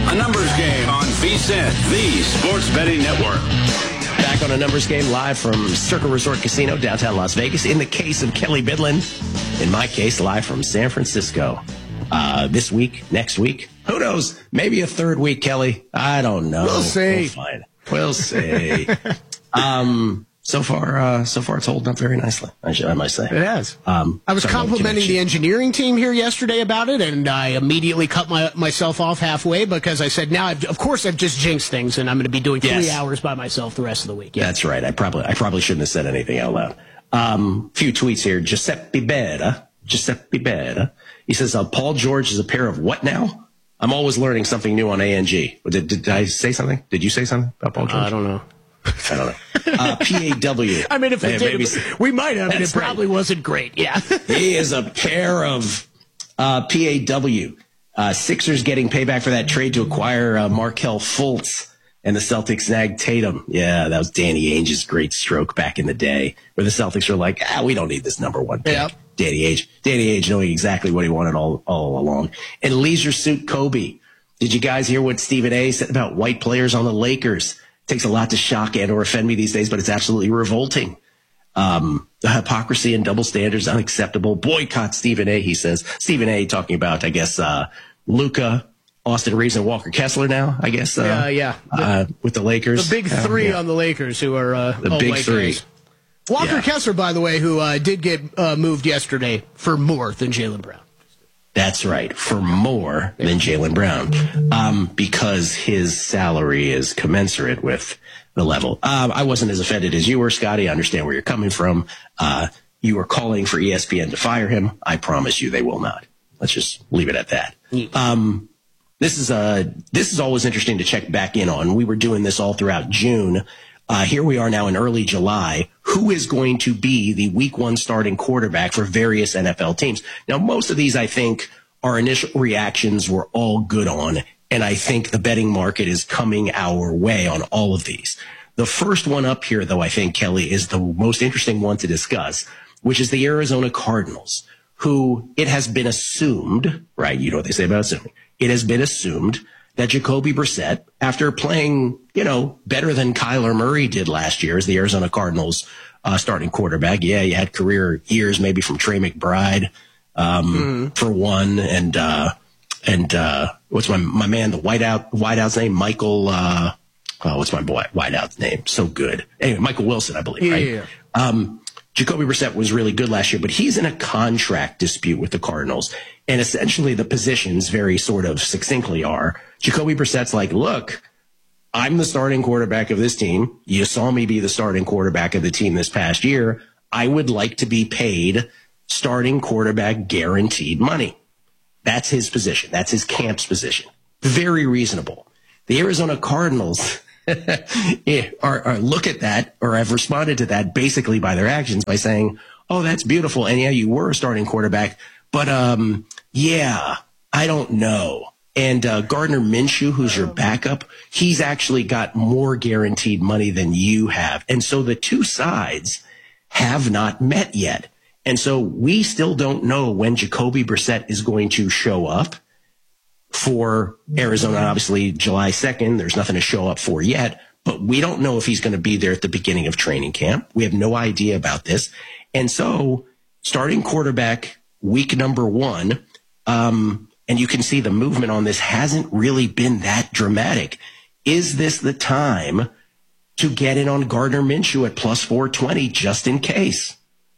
A numbers game on VSiN, the Sports Betting Network. Back on a numbers game live from Circle Resort Casino, downtown Las Vegas. In the case of Kelly Bidlin, in my case, live from San Francisco. This week, next week, who knows? Maybe a third week, Kelly. I don't know. We'll see. We'll see. So far it's holding up very nicely, I might say. It has. I was complimenting the engineering team here yesterday about it, and I immediately cut myself off halfway because I said, now, I've just jinxed things, and I'm going to be doing 3 hours by myself the rest of the week. Yeah. That's right. I probably shouldn't have said anything out loud. Few tweets here. Giuseppe Beda. He says, Paul George is a pair of what now? I'm always learning something new on ANG. Did I say something? Did you say something about Paul George? I don't know. PAW. I mean, if we did, we might have, and it probably wasn't great. Yeah. He is a pair of PAW. Sixers getting payback for that trade to acquire Markelle Fultz, and the Celtics snagged Tatum. Yeah, that was Danny Ainge's great stroke back in the day, where the Celtics were like, we don't need this number one pick. Yep. Danny Ainge knowing exactly what he wanted all along. And Leisure Suit Kobe. Did you guys hear what Stephen A. said about white players on the Lakers? Takes a lot to shock and or offend me these days, but it's absolutely revolting. The hypocrisy and double standards unacceptable. Boycott Stephen A., he says. Stephen A. talking about, I guess, Luka, Austin Reeves, and Walker Kessler now, I guess. With the Lakers. The big three on the Lakers who are the big three. Guys. Walker Kessler, by the way, who did get moved yesterday for more than Jaylen Brown. That's right, for more than Jaylen Brown, because his salary is commensurate with the level. I wasn't as offended as you were, Scotty. I understand where you're coming from. You were calling for ESPN to fire him. I promise you they will not. Let's just leave it at that. This is always interesting to check back in on. We were doing this all throughout June. Here we are now in early July. Who is going to be the week one starting quarterback for various NFL teams? Now, most of these, I think, our initial reactions were all good on, and I think the betting market is coming our way on all of these. The first one up here, though, I think, Kelly, is the most interesting one to discuss, which is the Arizona Cardinals, who it has been assumed, right? You know what they say about assuming. It has been assumed that Jacoby Brissett, after playing, better than Kyler Murray did last year as the Arizona Cardinals starting quarterback. Yeah, you had career years maybe from Trey McBride for one, and what's my man, the wideout's name, Michael. What's my boy wideout's name? So good. Anyway, Michael Wilson, I believe. Right? Yeah. Jacoby Brissett was really good last year, but he's in a contract dispute with the Cardinals. And essentially the positions very sort of succinctly are, Jacoby Brissett's like, look, I'm the starting quarterback of this team. You saw me be the starting quarterback of the team this past year. I would like to be paid starting quarterback guaranteed money. That's his position. That's his camp's position. Very reasonable. The Arizona Cardinals look at that, or have responded to that basically by their actions by saying, oh, that's beautiful. And yeah, you were a starting quarterback, but I don't know. And Gardner Minshew, who's your backup, he's actually got more guaranteed money than you have. And so the two sides have not met yet. And so we still don't know when Jacoby Brissett is going to show up for Arizona. Obviously, July 2nd, there's nothing to show up for yet. But we don't know if he's going to be there at the beginning of training camp. We have no idea about this. And so starting quarterback week number one, and you can see the movement on this hasn't really been that dramatic. Is this the time to get in on Gardner Minshew at plus 420 just in case?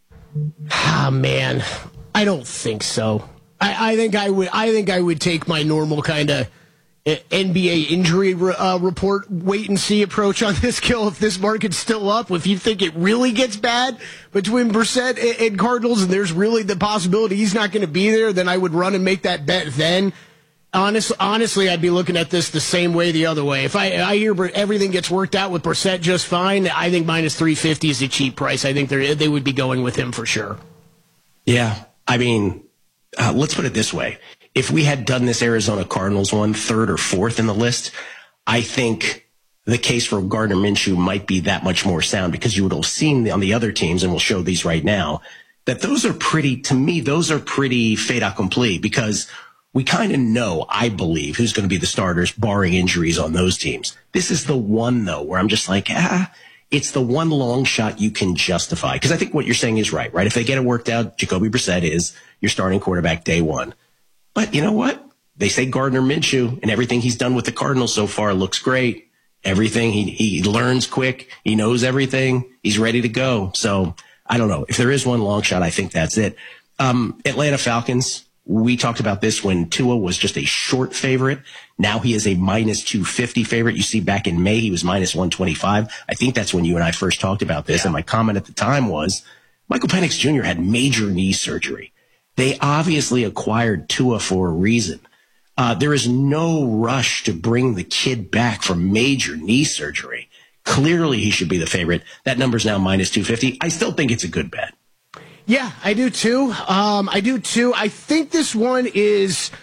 Man, I don't think so. I think I would take my normal kind of NBA injury report wait and see approach on this kill. If this market's still up, if you think it really gets bad between Brissett and Cardinals, and there's really the possibility he's not going to be there, then I would run and make that bet then. Honestly, I'd be looking at this the same way the other way. If I hear everything gets worked out with Brissett just fine, I think minus 350 is a cheap price. I think they would be going with him for sure. Yeah, I mean, let's put it this way. If we had done this Arizona Cardinals one, third or fourth in the list, I think the case for Gardner Minshew might be that much more sound, because you would have seen on the other teams, and we'll show these right now, that those are pretty fait accompli, because we kind of know, I believe, who's going to be the starters, barring injuries on those teams. This is the one, though, where I'm just like, it's the one long shot you can justify. Because I think what you're saying is right? If they get it worked out, Jacoby Brissett is your starting quarterback day one. But you know what? They say Gardner Minshew, and everything he's done with the Cardinals so far looks great. Everything, he learns quick. He knows everything. He's ready to go. So I don't know. If there is one long shot, I think that's it. Atlanta Falcons, we talked about this when Tua was just a short favorite. Now he is a minus 250 favorite. You see back in May, he was minus 125. I think that's when you and I first talked about this. Yeah. And my comment at the time was Michael Penix Jr. had major knee surgery. They obviously acquired Tua for a reason. There is no rush to bring the kid back from major knee surgery. Clearly, he should be the favorite. That number's now minus 250. I still think it's a good bet. Yeah, I do too. I think this one is,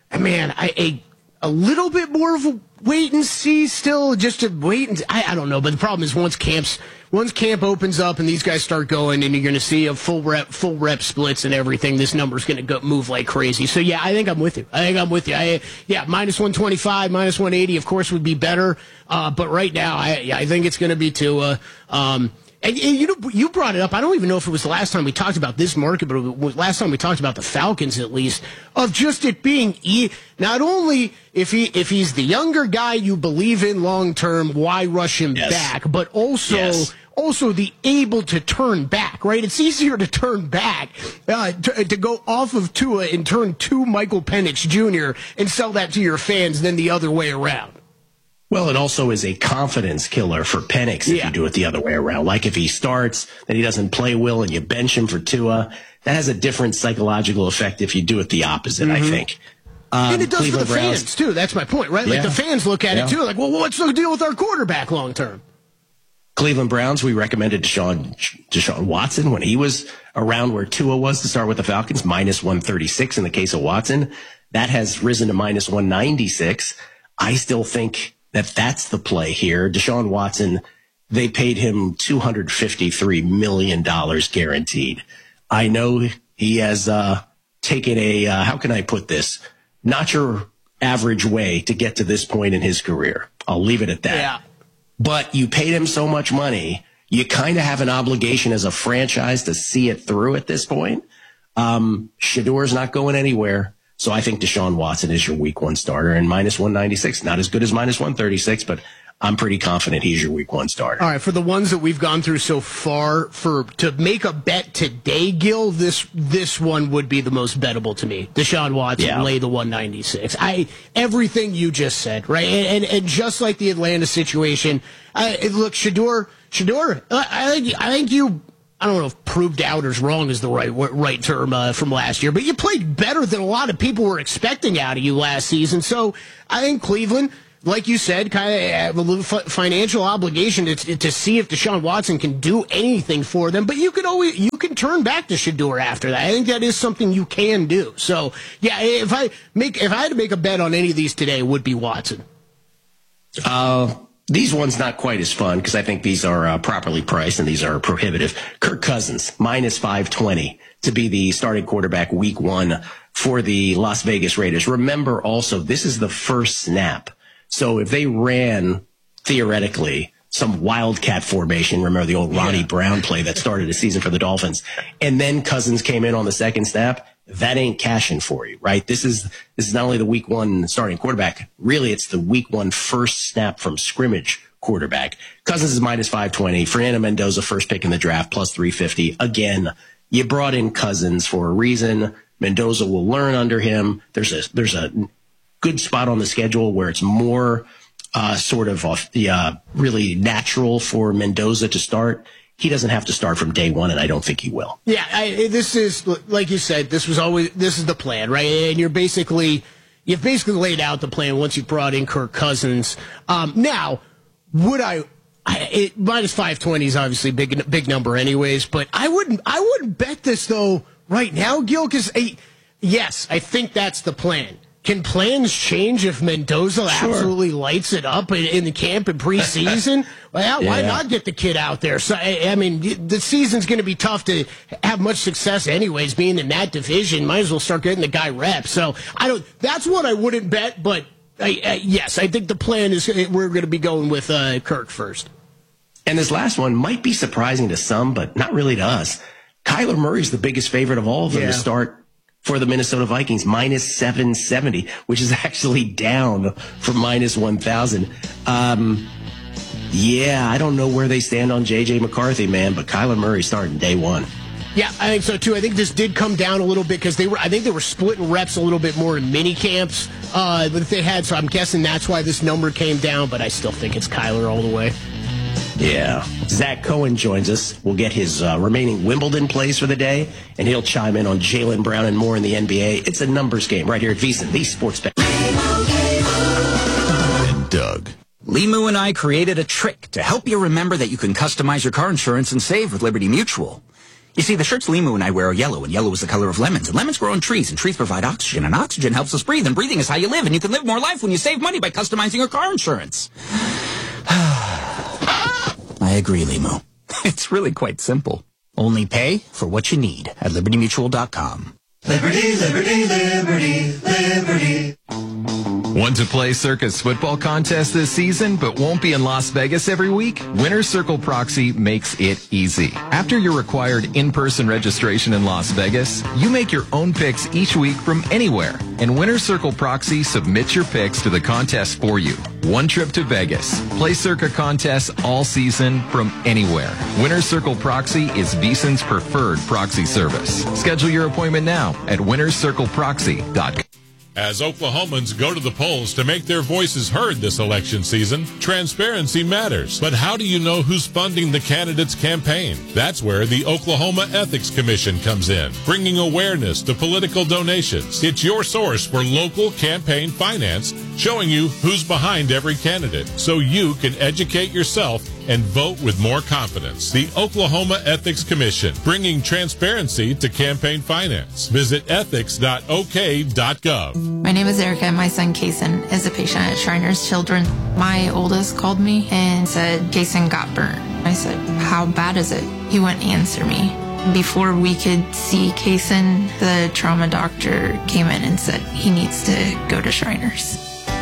a little bit more of a wait and see still, just to wait and I don't know. But the problem is once camp opens up and these guys start going and you're going to see a full rep splits and everything, this number's going to move like crazy. So yeah, I think I'm with you. Minus 125, minus 180, of course, would be better. But right now, I think it's going to be Tua. And you brought it up. I don't even know if it was the last time we talked about this market, but it was last time we talked about the Falcons, at least, of just it being not only if he's the younger guy you believe in long term, why rush him back, but also the able to turn back, right? It's easier to turn back, to go off of Tua and turn to Michael Penix Jr. and sell that to your fans than the other way around. Well, it also is a confidence killer for Penix if you do it the other way around. Like if he starts, then he doesn't play well, and you bench him for Tua. That has a different psychological effect if you do it the opposite, I think. And it does Cleveland for the fans, too. That's my point, right? Like the fans look at it, too. Like, well, what's the deal with our quarterback long term? Cleveland Browns, we recommended Deshaun Watson when he was around where Tua was to start with the Falcons, minus 136 in the case of Watson. That has risen to minus 196. I still think that's the play here. Deshaun Watson, they paid him $253 million guaranteed. I know he has taken a, how can I put this, not your average way to get to this point in his career. I'll leave it at that. Yeah. But you paid him so much money, you kind of have an obligation as a franchise to see it through at this point. Shadour's not going anywhere. So I think Deshaun Watson is your week one starter, and minus 196. Not as good as minus 136, but I'm pretty confident he's your week one starter. All right, for the ones that we've gone through so far, to make a bet today, Gil, this one would be the most bettable to me. Deshaun Watson, lay the 196. Everything you just said, right? And just like the Atlanta situation, look, Shador, I think you. I don't know if proved doubters wrong is the right term from last year, but you played better than a lot of people were expecting out of you last season. So I think Cleveland, like you said, kind of have a little financial obligation to see if Deshaun Watson can do anything for them. But you can turn back to Shador after that. I think that is something you can do. So yeah, if I had to make a bet on any of these today, it would be Watson. These ones not quite as fun because I think these are properly priced and these are prohibitive. Kirk Cousins, minus 520 to be the starting quarterback week one for the Las Vegas Raiders. Remember also, this is the first snap. So if they ran, theoretically, some wildcat formation, remember the old Ronnie Brown play that started the season for the Dolphins, and then Cousins came in on the second snap, that ain't cashing for you, right? This is not only the week one starting quarterback. Really, it's the week one first snap from scrimmage quarterback. Cousins is minus 520. Fernando Mendoza, first pick in the draft, plus 350. Again, you brought in Cousins for a reason. Mendoza will learn under him. There's a good spot on the schedule where it's more sort of really natural for Mendoza to start. He doesn't have to start from day one, and I don't think he will. Yeah, this is, like you said, this is the plan, right? And you've basically laid out the plan once you brought in Kirk Cousins. Now, minus 520 is obviously big number anyways, but I wouldn't bet this though right now, Gil, because yes, I think that's the plan. can plans change if Mendoza absolutely lights it up in the camp in preseason? Well, why not get the kid out there? So, I mean, the season's going to be tough to have much success anyways, being in that division. Might as well start getting the guy reps. So, that's what I wouldn't bet, but yes, I think the plan is we're going to be going with Kirk first. And this last one might be surprising to some, but not really to us. Kyler Murray's the biggest favorite of all of them to start for the Minnesota Vikings, minus 770, which is actually down from minus 1,000. I don't know where they stand on J.J. McCarthy, man, but Kyler Murray starting day one. Yeah, I think so too. I think this did come down a little bit because I think they were splitting reps a little bit more in mini camps that they had. So I'm guessing that's why this number came down. But I still think it's Kyler all the way. Yeah. Zach Cohen joins us. We'll get his remaining Wimbledon plays for the day, and he'll chime in on Jaylen Brown and more in the NBA. It's a numbers game right here at VSiN, the Sports Bet. And Doug. Limu and I created a trick to help you remember that you can customize your car insurance and save with Liberty Mutual. You see, the shirts Limu and I wear are yellow, and yellow is the color of lemons, and lemons grow on trees, and trees provide oxygen, and oxygen helps us breathe, and breathing is how you live, and you can live more life when you save money by customizing your car insurance. I agree, Limu. It's really quite simple. Only pay for what you need at LibertyMutual.com. Liberty, liberty, liberty, liberty. Want to play Circa's football contest this season, but won't be in Las Vegas every week? Winner's Circle Proxy makes it easy. After your required in-person registration in Las Vegas, you make your own picks each week from anywhere. And Winner's Circle Proxy submits your picks to the contest for you. One trip to Vegas. Play Circa contests all season from anywhere. Winner's Circle Proxy is VSiN's preferred proxy service. Schedule your appointment now at winnerscircleproxy.com. As Oklahomans go to the polls to make their voices heard this election season, transparency matters. But how do you know who's funding the candidate's campaign? That's where the Oklahoma Ethics Commission comes in, bringing awareness to political donations. It's your source for local campaign finance, showing you who's behind every candidate, so you can educate yourself and vote with more confidence. The Oklahoma Ethics Commission, bringing transparency to campaign finance. Visit ethics.ok.gov. My name is Erica, and my son, Kason, is a patient at Shriners Children. My oldest called me and said, Kason got burnt. I said, how bad is it? He wouldn't answer me. Before we could see Kason, the trauma doctor came in and said he needs to go to Shriners.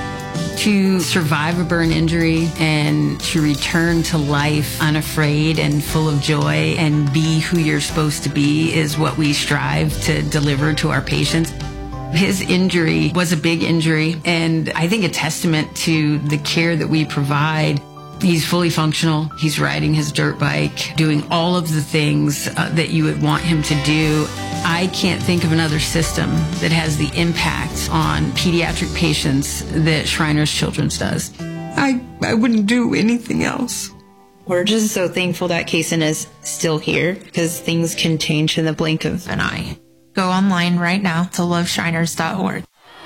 To survive a burn injury and to return to life unafraid and full of joy and be who you're supposed to be is what we strive to deliver to our patients. His injury was a big injury, and I think a testament to the care that we provide. He's fully functional. He's riding his dirt bike, doing all of the things that you would want him to do. I can't think of another system that has the impact on pediatric patients that Shriners Children's does. I wouldn't do anything else. We're just so thankful that Kason is still here because things can change in the blink of an eye. Go online right now to loveshriners.org.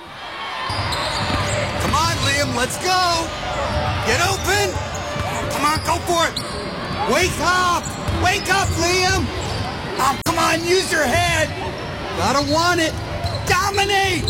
Come on, Liam, let's go. Get open. Come on, go for it. Wake up. Wake up, Liam. Oh, come on, use your head. Gotta want it. Dominate.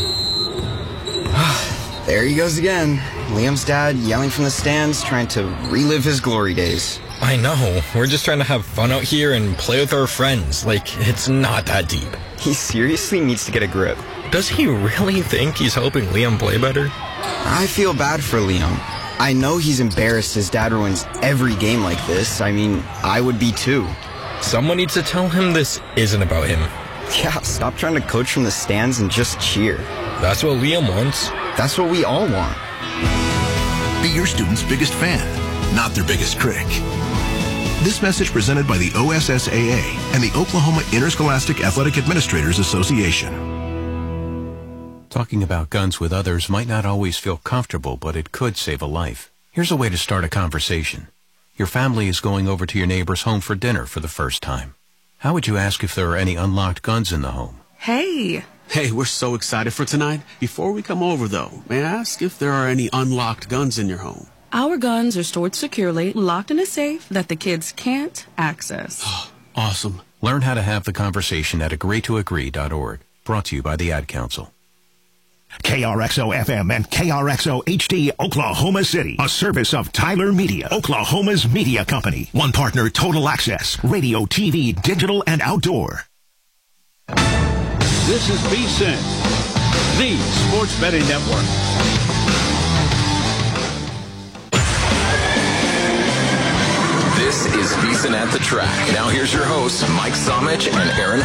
There he goes again. Liam's dad yelling from the stands, trying to relive his glory days. I know. We're just trying to have fun out here and play with our friends. Like, it's not that deep. He seriously needs to get a grip. Does he really think he's helping Liam play better? I feel bad for Liam. I know he's embarrassed his dad ruins every game like this. I mean, I would be too. Someone needs to tell him this isn't about him. Yeah, stop trying to coach from the stands and just cheer. That's what Liam wants. That's what we all want. Be your student's biggest fan, not their biggest critic. This message presented by the OSSAA and the Oklahoma Interscholastic Athletic Administrators Association. Talking about guns with others might not always feel comfortable, but it could save a life. Here's a way to start a conversation. Your family is going over to your neighbor's home for dinner for the first time. How would you ask if there are any unlocked guns in the home? Hey, we're so excited for tonight. Before we come over, though, may I ask if there are any unlocked guns in your home? Our guns are stored securely, locked in a safe that the kids can't access. Awesome. Learn how to have the conversation at agreetoagree.org. Brought to you by the Ad Council. KRXO-FM and KRXO-HD Oklahoma City, a service of Tyler Media, Oklahoma's media company. One partner, Total Access, radio, TV, digital, and outdoor. This is VSiN, the Sports Betting Network. This is VSiN at the Track. Now here's your hosts, Mike Somich and Aaron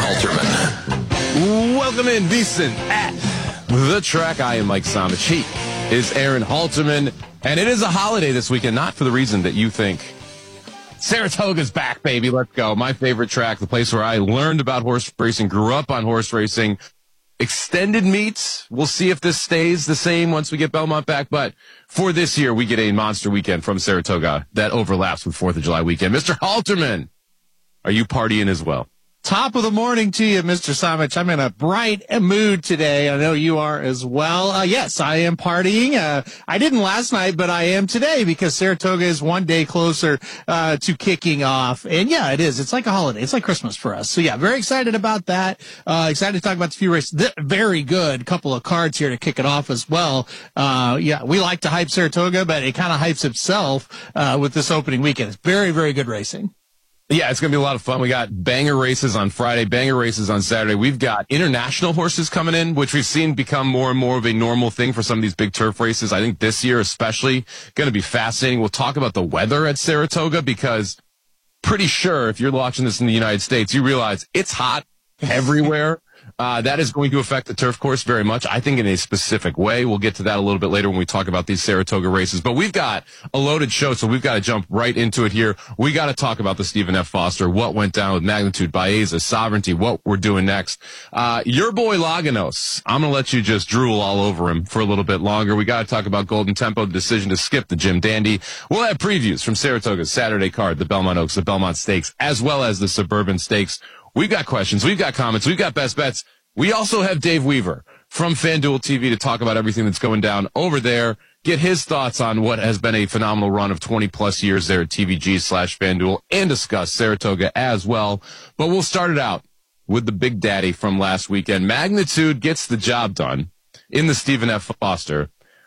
Halterman. Welcome in, VSiN at the Track. I am Mike Somich. He is Aaron Halterman. And it is a holiday this weekend, not for the reason that you think. Saratoga's back, baby. Let's go. My favorite track, the place where I learned about horse racing, grew up on horse racing. Extended meets. We'll see if this stays the same once we get Belmont back. But for this year, we get a monster weekend from Saratoga that overlaps with 4th of July weekend. Mr. Halterman, are you partying as well? Top of the morning to you, Mr. Somich. I'm in a bright mood today. I know you are as well. Yes, I am partying. I didn't last night, but I am today because Saratoga is one day closer to kicking off. And yeah, it is. It's like a holiday. It's like Christmas for us. So yeah, very excited about that. Excited to talk about the few races. Very good couple of cards here to kick it off as well. Yeah, we like to hype Saratoga, but it kind of hypes itself with this opening weekend. It's very, very good racing. Yeah, it's going to be a lot of fun. We got banger races on Friday, banger races on Saturday. We've got international horses coming in, which we've seen become more and more of a normal thing for some of these big turf races. I think this year especially going to be fascinating. We'll talk about the weather at Saratoga because pretty sure if you're watching this in the United States, you realize it's hot everywhere. That is going to affect the turf course very much, I think, in a specific way. We'll get to that a little bit later when we talk about these Saratoga races. But we've got a loaded show, so we've got to jump right into it here. We got to talk about the Stephen F. Foster, what went down with Magnitude, Baeza, Sovereignty, what we're doing next. Your boy Laganos, I'm going to let you just drool all over him for a little bit longer. We got to talk about Golden Tempo, the decision to skip the Jim Dandy. We'll have previews from Saratoga's Saturday card, the Belmont Oaks, the Belmont Stakes, as well as the Suburban Stakes. We've got questions. We've got comments. We've got best bets. We also have Dave Weaver from FanDuel TV to talk about everything that's going down over there, get his thoughts on what has been a phenomenal run of 20-plus years there at TVG/FanDuel, and discuss Saratoga as well. But we'll start it out with the big daddy from last weekend. Magnitude gets the job done in the Stephen F. Foster.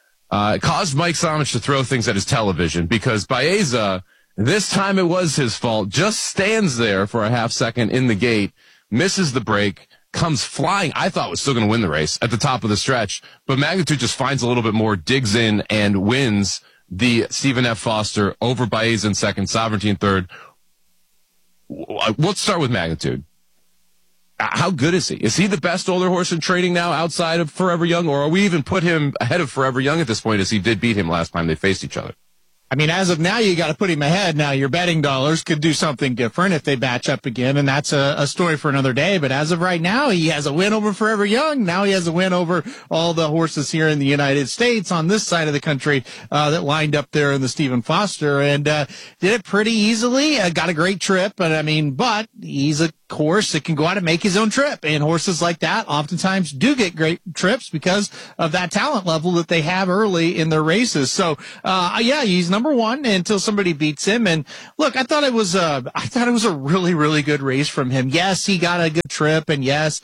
It caused Mike Somich to throw things at his television because Baeza, this time it was his fault, just stands there for a half second in the gate, misses the break, comes flying. I thought was still going to win the race at the top of the stretch, but Magnitude just finds a little bit more, digs in, and wins the Stephen F. Foster over Baeza in second, Sovereignty in third. Let's start with Magnitude. How good is he? Is he the best older horse in training now outside of Forever Young, or are we even put him ahead of Forever Young at this point as he did beat him last time they faced each other? I mean, as of now, you got to put him ahead. Now, your betting dollars could do something different if they batch up again, and that's a story for another day. But as of right now, he has a win over Forever Young. Now he has a win over all the horses here in the United States on this side of the country that lined up there in the Stephen Foster, and did it pretty easily. Got a great trip, but he's a horse that can go out and make his own trip, and horses like that oftentimes do get great trips because of that talent level that they have early in their races. So, yeah, he's number one until somebody beats him. And look, I thought it was a really, really good race from him. Yes, he got a good trip, and yes,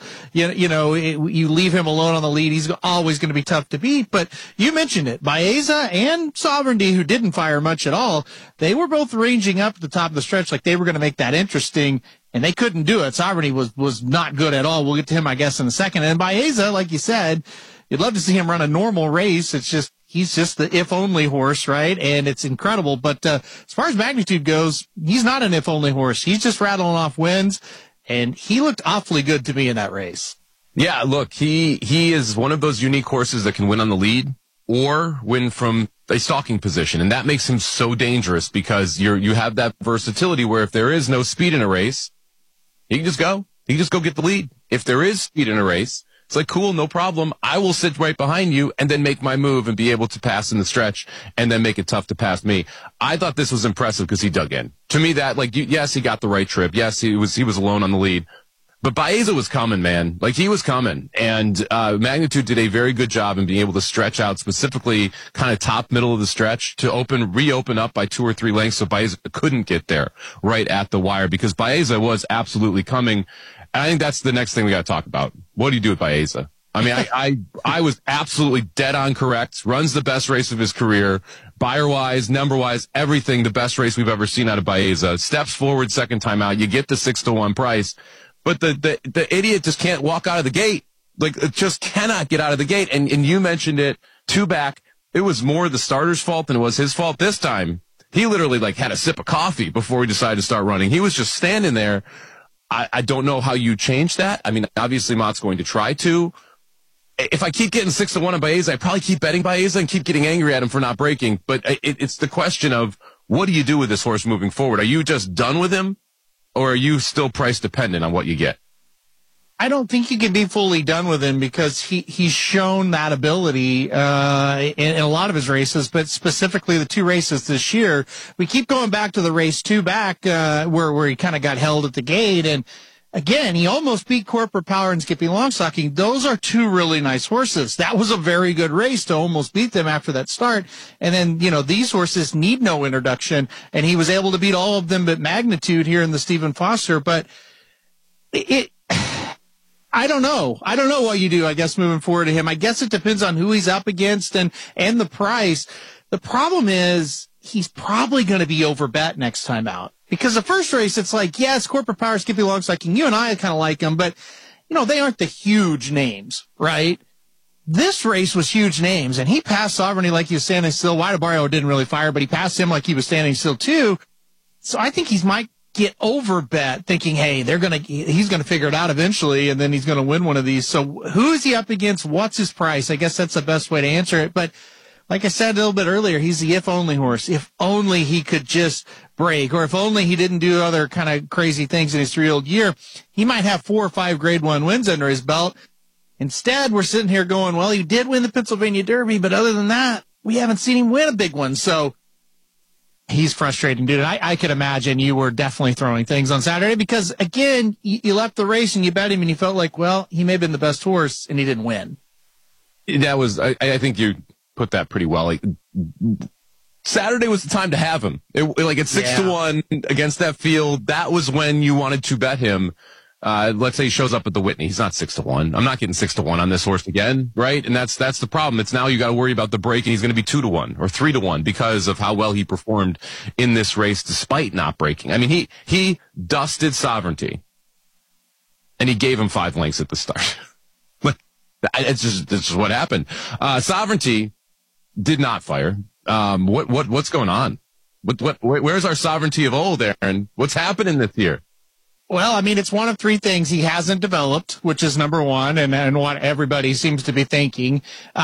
you leave him alone on the lead, he's always going to be tough to beat. But you mentioned it, Baeza and Sovereignty, who didn't fire much at all, they were both ranging up at the top of the stretch like they were going to make that interesting. And they couldn't do it. Sovereignty was not good at all. We'll get to him, I guess, in a second. And Baeza, like you said, you'd love to see him run a normal race. It's just, he's just the if-only horse, right? And it's incredible. But as far as Magnitude goes, he's not an if-only horse. He's just rattling off wins. And he looked awfully good to me in that race. Yeah, look, he is one of those unique horses that can win on the lead or win from a stalking position. And that makes him so dangerous because you have that versatility where if there is no speed in a race, he can just go. He can just go get the lead. If there is speed in a race, it's like, cool, no problem. I will sit right behind you and then make my move and be able to pass in the stretch and then make it tough to pass me. I thought this was impressive because he dug in. To me, that, yes, he got the right trip. Yes, he was alone on the lead. But Baeza was coming, man. He was coming. And Magnitude did a very good job in being able to stretch out, specifically kind of top middle of the stretch, to reopen up by 2 or 3 lengths so Baeza couldn't get there right at the wire, because Baeza was absolutely coming. And I think that's the next thing we got to talk about. What do you do with Baeza? I mean, I was absolutely dead on correct. Runs the best race of his career. Buyer-wise, number-wise, everything, the best race we've ever seen out of Baeza. Steps forward second time out. You get the 6-1 price. But the idiot just can't walk out of the gate. Like, it just cannot get out of the gate. And you mentioned it, two back. It was more the starter's fault than it was his fault this time. He literally, like, had a sip of coffee before he decided to start running. He was just standing there. I don't know how you change that. I mean, obviously Mott's going to try to. If I keep getting 6-1 on Baeza, I probably keep betting Baeza and keep getting angry at him for not breaking. But it's the question of, what do you do with this horse moving forward? Are you just done with him, or are you still price dependent on what you get? I don't think you can be fully done with him because he's shown that ability in a lot of his races, but specifically the two races this year. We keep going back to the race 2 back where he kind of got held at the gate, and again, he almost beat Corporate Power and Skippy Longstocking. Those are two really nice horses. That was a very good race to almost beat them after that start. And then, these horses need no introduction, and he was able to beat all of them but Magnitude here in the Stephen Foster. But I don't know. I don't know what you do, I guess, moving forward to him. I guess it depends on who he's up against and the price. The problem is he's probably going to be overbet next time out. Because the first race, it's like, yes, Corporate Power, Skippy Longstocking, you and I kind of like them, but, they aren't the huge names, right? This race was huge names, and he passed Sovereignty like he was standing still. Wide Barrio didn't really fire, but he passed him like he was standing still, too. So I think he might get overbet thinking, hey, he's going to figure it out eventually, and then he's going to win one of these. So who is he up against? What's his price? I guess that's the best way to answer it. But like I said a little bit earlier, he's the if-only horse. If only he could just break, or if only he didn't do other kind of crazy things in his 3-year-old year, he might have 4 or 5 Grade 1 wins under his belt. Instead, we're sitting here going, well, he did win the Pennsylvania Derby, but other than that, we haven't seen him win a big one. So he's frustrating, dude. I could imagine you were definitely throwing things on Saturday because, again, you left the race and you bet him and you felt like, well, he may have been the best horse and he didn't win. That was, I think you put that pretty well. Like, Saturday was the time to have him. At 6-1 against that field, that was when you wanted to bet him. Let's say he shows up at the Whitney. He's not 6-1. I'm not getting 6-1 on this horse again, right? And that's the problem. It's now you got to worry about the break, and he's going to be 2-1 or 3-1 because of how well he performed in this race despite not breaking. I mean, he dusted Sovereignty, and he gave him 5 lengths at the start. It's just what happened. Sovereignty did not fire. What's going on? Where's our Sovereignty of old, Aaron? What's happening this year? Well, I mean, it's one of 3 things he hasn't developed, which is number 1, and what everybody seems to be thinking.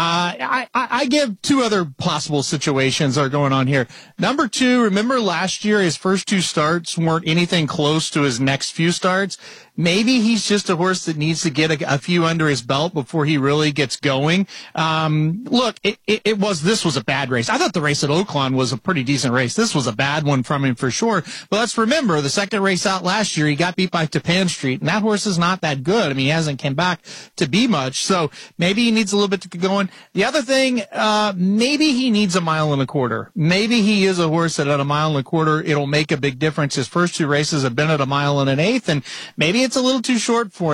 I give 2 other possible situations that are going on here. Number 2, remember last year his first 2 starts weren't anything close to his next few starts. Maybe he's just a horse that needs to get a few under his belt before he really gets going. Look, this was a bad race. I thought the race at Oaklawn was a pretty decent race. This was a bad one from him for sure. But let's remember, the second race out last year, he got beat by Tapan Street, and that horse is not that good. I mean, he hasn't come back to be much. So maybe he needs a little bit to get going. The other thing, maybe he needs a 1.25 miles. Maybe he is a horse that at a 1.25 miles, it'll make a big difference. His first 2 races have been at a 1.125 miles, and maybe it's a little too short for him.